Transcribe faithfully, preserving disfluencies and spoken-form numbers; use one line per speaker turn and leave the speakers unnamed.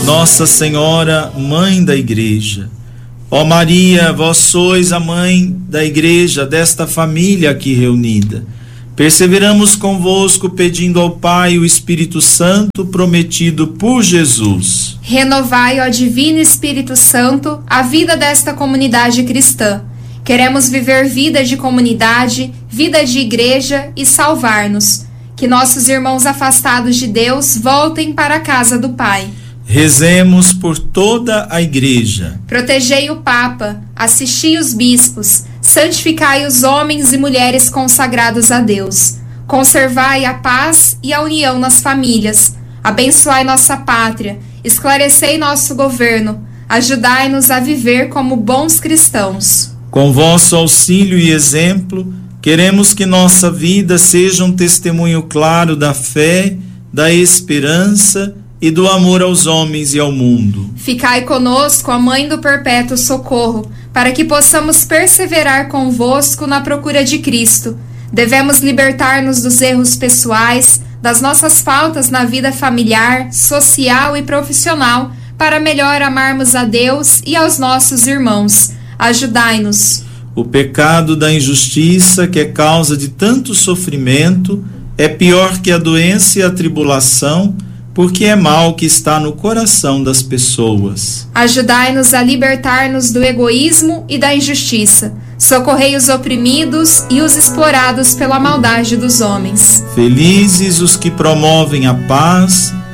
Nossa Senhora, Mãe da Igreja. Ó Maria, vós sois a Mãe da Igreja, desta família aqui reunida. Perseveramos convosco, pedindo ao Pai o Espírito Santo prometido por Jesus.
Renovai, ó Divino Espírito Santo, a vida desta comunidade cristã. Queremos viver vida de comunidade, vida de igreja e salvar-nos. Que nossos irmãos afastados de Deus voltem para a casa do Pai.
Rezemos por toda a Igreja.
Protegei o Papa, assisti os bispos, santificai os homens e mulheres consagrados a Deus. Conservai a paz e a união nas famílias. Abençoai nossa pátria, esclarecei nosso governo, ajudai-nos a viver como bons cristãos.
Com vosso auxílio e exemplo, queremos que nossa vida seja um testemunho claro da fé, da esperança e do amor aos homens e ao mundo.
Ficai conosco, a Mãe do Perpétuo Socorro, para que possamos perseverar convosco na procura de Cristo. Devemos libertar-nos dos erros pessoais, das nossas faltas na vida familiar, social e profissional, para melhor amarmos a Deus e aos nossos irmãos. Ajudai-nos.
O pecado da injustiça, que é causa de tanto sofrimento, é pior que a doença e a tribulação, porque é mal que está no coração das pessoas.
Ajudai-nos a libertar-nos do egoísmo e da injustiça. Socorrei os oprimidos e os explorados pela maldade dos homens.
Felizes os que promovem a paz